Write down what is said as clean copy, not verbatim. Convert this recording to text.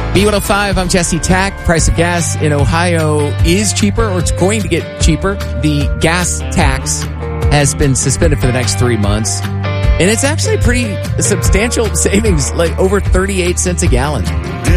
B105, I'm Jesse Tack. Price of gas in Ohio is cheaper, or it's going to get cheaper. The gas tax has been suspended for the next 3 months. And it's actually pretty substantial savings, like over 38 cents a gallon.